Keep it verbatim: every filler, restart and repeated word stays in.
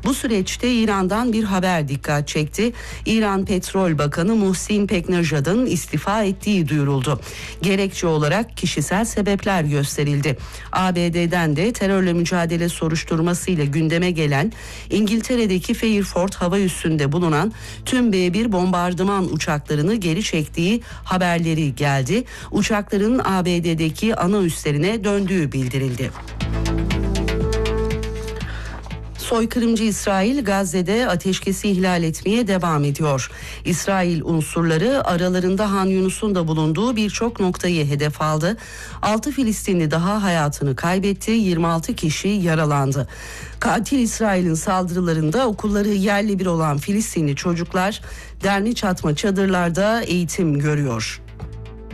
Bu süreçte İran'dan bir haber dikkat çekti. İran Petrol Bakanı Muhsin Peknejad'ın istifa ettiği duyuruldu. Gerekçe olarak kişisel sebepler gösterildi. A B D'den de terörle mücadele soruşturmasıyla gündeme gelen İngiltere'deki Fairford hava üssünde bulunan tüm B bir bombardıman uçaklarını geri çektiği haberleri geldi. Uçakların A B D'deki ana üslerine döndüğü bildirildi. Soykırımcı İsrail Gazze'de ateşkesi ihlal etmeye devam ediyor. İsrail unsurları aralarında Han Yunus'un da bulunduğu birçok noktayı hedef aldı. altı Filistinli daha hayatını kaybetti, yirmi altı kişi yaralandı. Katil İsrail'in saldırılarında okulları yerle bir olan Filistinli çocuklar dermi çatma çadırlarda eğitim görüyor.